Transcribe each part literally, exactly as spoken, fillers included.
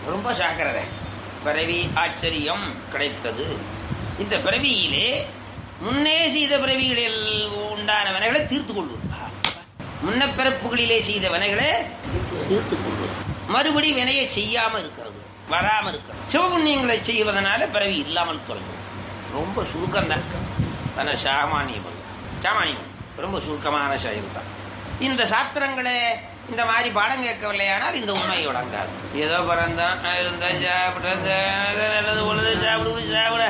ரொம்ப ஜாக்கிரதை. பிறவி ஆச்சரியம் கிடைத்தது. இந்த பிறவியிலே முன்னே செய்த பிறவிகளில் உண்டான வினைகளை தீர்த்து கொள்வது. முன்ன பிறப்புகளிலே செய்த வினைகளை தீர்த்து கொள்வது. மறுபடி வினையை செய்யாம இருக்கிறது, வராம இருக்கிறது. சிவபுண்ணியங்களை செய்வதனால பிறவி இல்லாமல் தொலைகிறது. ரொம்ப சுருக்கம் தான். ஆனா சாமானியம் சாமானியம் ரொம்ப சுருக்கமான செயல் தான். இந்த சாஸ்திரங்களை இந்த மாதிரி பாடம் கேட்கவில்லையானால் இந்த உண்மை வழங்காது. ஏதோ பிறந்தான் இருந்தா சாப்பிட நல்லது பொழுது சாப்பிடு சாப்பிட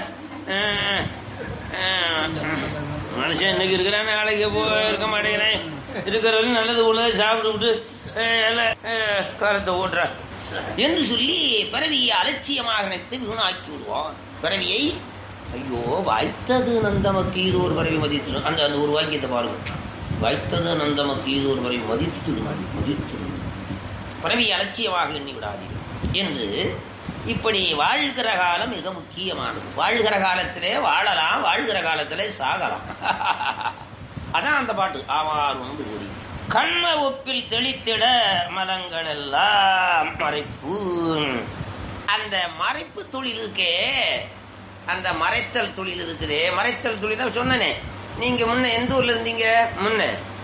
மனுஷன் இன்னைக்கு இருக்கிறேன் நாளைக்கு போ இருக்க மாட்டேங்கிறேன், இருக்கிறவரையும் நல்லது பொழுது சாப்பிட்டு விட்டு எல்லாம் காலத்தை ஓட்டுற என்று சொல்லி பிறவியை அலட்சியமாக நினைத்து வீணாக்கி விடுவோம். பிறவியை ஐயோ வாய்த்தது நந்தமக்கு இது ஒரு பிறவி மதித்து அந்த அந்த ஒரு வாக்கியத்தை பாருங்க. வாய்த்தது நந்தமக்கு இது ஒரு பிறவி மதித்து மதி மதித்து பிறவி அலட்சியமாக எண்ணி விடாதீர்கள் என்று இப்படி வாழ்கிற காலம் மிக முக்கியமானது. வாழ்கிற காலத்திலே வாழலாம், வாழ்கிற காலத்திலே சாகலாம். அதான் அந்த பாட்டு. ஆவார் வந்து கூடி கண்ண ஒப்பில் தெளித்திட மலங்கள் எல்லாம் மறைப்பு. அந்த மறைப்பு தொழில் இருக்கே, அந்த மறைத்தல் தொழில் இருக்குதே, மறைத்தல் தொழில் தான் சொன்னனே. நீங்க முன்ன எந்த ஊர்ல இருந்தீங்க? முன்ன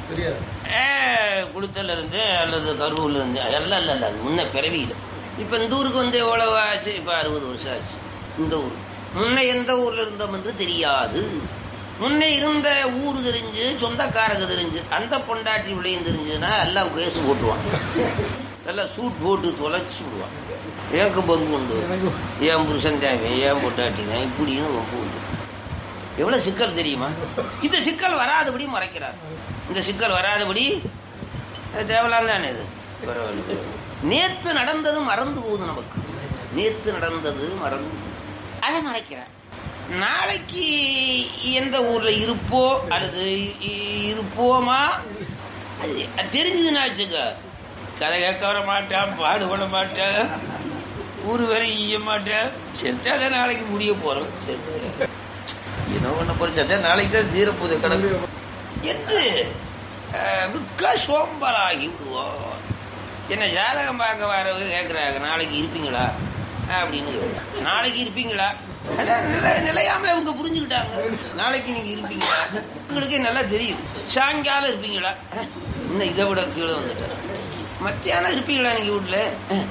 குளுத்தல்ல இருந்து அல்லது கரூர்ல இருந்து எல்லாம் இல்ல இல்ல முன்ன பிறவியில. இப்ப இந்த ஊருக்கு வந்து எவ்வளவு ஆச்சு? இப்ப அறுபது வருஷம் ஆச்சு. இந்த ஊர் முன்ன எந்த ஊர்ல இருந்தோம் என்று தெரியாது. முன்னே இருந்த ஊரு தெரிஞ்சு, சொந்தக்காரங்க தெரிஞ்சு, அந்த பொண்டாட்டி விளையும் தெரிஞ்சுன்னா எல்லாம் கேசு போட்டுவாங்க, எல்லாம் சூட் போட்டு தொலைச்சு விடுவாங்க. எனக்கு பங்கு உண்டு, ஏன் புருஷன் தேவை, ஏன் பொண்டாட்டிங்க இப்படின்னு ரொம்ப உண்டு. எவ்வளவு சிக்கல் தெரியுமா? இந்த சிக்கல் வராதபடி மறைக்கிறார். இந்த சிக்கல் வராதபடி தேவலாம் தானே இது. நேத்து நடந்தது மறந்து போகுது நமக்கு. நேத்து நடந்தது மறந்து அதை மறைக்கிறார். நாளைக்கு எந்த ஊர்ல இருப்போ அல்லது இருப்போமா அது தெரிஞ்சதுன்னா வச்சுக்க, கதை கேட்க வர மாட்டான், பாடுபட மாட்டான், ஊரு வரை ஈய மாட்டேன், செத்தாதான் நாளைக்கு முடிய போறோம். செத்த என்ன பண்ண போற, செத்தா நாளைக்கு தான் தீரப்போது கணக்கு என்று மிக்க சோம்பலாகி விடுவோம். என்ன ஜாதகம் பார்க்க வரவங்க கேட்கிறாங்க, நாளைக்கு இருப்பீங்களா அப்படின்னு. நாளைக்கு இருப்பீங்களா? நிலையாம அவங்க புரிஞ்சுக்கிட்டாங்க. நாளைக்கு நீங்க இருப்பீங்களா? உங்களுக்கு நல்லா தெரியுது. சாயங்காலம் இருப்பீங்களா? இன்னும் இதை விட கீழே வந்துட்டார். மத்தியானம் இருப்பீங்களா நீங்க வீட்டுல?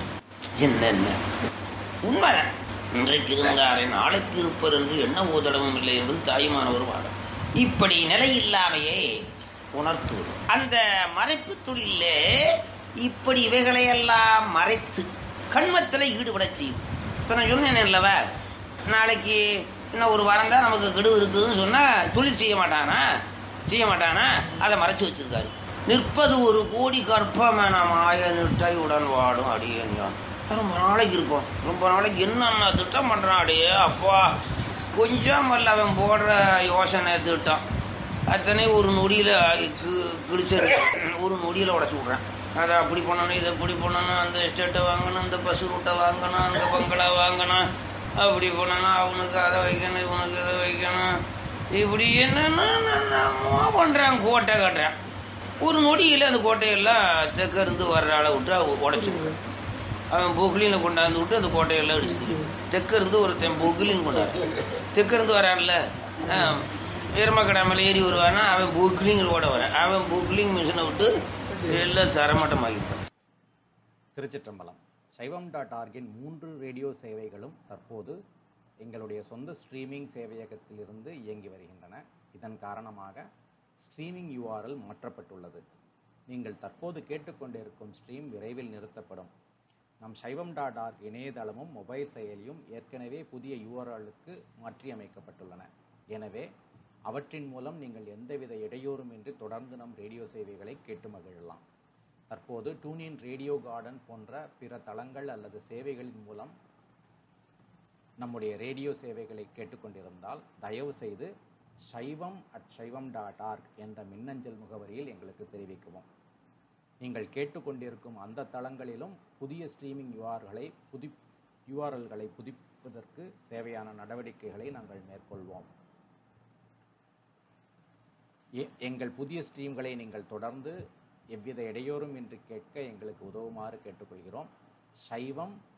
என்ன உண்மை, இன்றைக்கு இருந்தாரே நாளைக்கு இருப்பர் என்று என்ன ஓதடமும் இல்லை என்பது தாயுமானவர் வாதம். இப்படி நிலை இல்லாமையே உணர்த்துவது அந்த மறைப்பு தொழிலே. இப்படி இவைகளையெல்லாம் மறைத்து கண்மத்தில் ஈடுபட செய்யுது. இப்ப நான் சொன்னேன் இல்லவா, நாளைக்கு இன்னும் ஒரு வாரம் தான் நமக்கு கெடு இருக்குதுன்னு சொன்னா தொழில் செய்ய மாட்டானா செய்ய மாட்டானா அதை மறைச்சு வச்சிருக்காரு. நிற்பது ஒரு கோடி கற்பமென மாய நிட்டை உடன் வாடும் அடியன். ரொம்ப நாளைக்கு இருப்போம், ரொம்ப நாளைக்கு என்னென்ன திட்டம் பண்றான் அடியே அப்பா. கொஞ்சம் அல்ல அவன் போடுற யோசனை திட்டம் அத்தனை ஒரு நொடியில கிழிச்சு ஒரு நொடியில உடச்சு விடுறேன். அதை அப்படி பண்ணணும், இதை இப்படி பண்ணணும், அந்த எஸ்டேட்டை வாங்கணும், இந்த பஸ் ரூட்டை வாங்கணும், அந்த பங்களா வாங்கணும், அப்படி பண்ணணும், அவனுக்கு அதை வைக்கணும், இவனுக்கு இதை வைக்கணும், இப்படி என்னென்ன பண்றான். கோட்டை கட்டுறான். ஒரு நொடியில் அந்த கோட்டையெல்லாம் தெற்க இருந்து வர்ற ஆளை விட்டு உடைச்சு விடுறான். அவன் பொக்லினை கொண்டாந்து விட்டு அந்த கோட்டையெல்லாம் அடிச்சு தெற்க இருந்து ஒருத்தன் பொக்லின் கொண்டாரு. தெற்க இருந்து வரான்ல, எருமக்கடை மேலே ஏறி வருவானா, அவன் பொக்லிங்கில் ஓட வரான். அவன் பொக்லிங் மிஷினை விட்டு எல்லாம் தரமட்டமாகிட்டான். திருச்சிற்றம்பலம். சைவம் டாட் ஆர்கின் மூன்று ரேடியோ சேவைகளும் தற்போது எங்களுடைய சொந்த ஸ்ட்ரீமிங் சேவையகத்திலிருந்து இயங்கி வருகின்றன. இதன் காரணமாக ஸ்ட்ரீமிங் யூஆர்எல் மாற்றப்பட்டுள்ளது. நீங்கள் தற்போது கேட்டுக்கொண்டிருக்கும் ஸ்ட்ரீம் விரைவில் நிறுத்தப்படும். நம் சைவம் டாட் ஆர்க் இணையதளமும் மொபைல் செயலியும் ஏற்கனவே புதிய யூஆர்எல்லுக்கு மாற்றியமைக்கப்பட்டுள்ளன. எனவே அவற்றின் மூலம் நீங்கள் எந்தவித இடையூறுமின்றி தொடர்ந்து நம் ரேடியோ சேவைகளை கேட்டு மகிழலாம். தற்போது டூனின் ரேடியோ கார்டன் போன்ற பிற தளங்கள் அல்லது சேவைகளின் மூலம் நம்முடைய ரேடியோ சேவைகளை கேட்டுக்கொண்டிருந்தால் தயவு செய்து சைவம் அட் சைவம் டாட் ஆர்க் என்ற மின்னஞ்சல் முகவரியில் எங்களுக்கு தெரிவிக்கவும். நீங்கள் கேட்டுக்கொண்டிருக்கும் அந்த தளங்களிலும் புதிய ஸ்ட்ரீமிங் யூஆர்களை புதி யூஆர்எல்களை புதுப்பிப்பதற்கு தேவையான நடவடிக்கைகளை நாங்கள் மேற்கொள்வோம். எங்கள் புதிய ஸ்ட்ரீம்களை நீங்கள் தொடர்ந்து எவ்வித இடையூறும் இன்றி கேட்க எங்களுக்கு உதவுமாறு கேட்டுக்கொள்கிறோம். சைவம்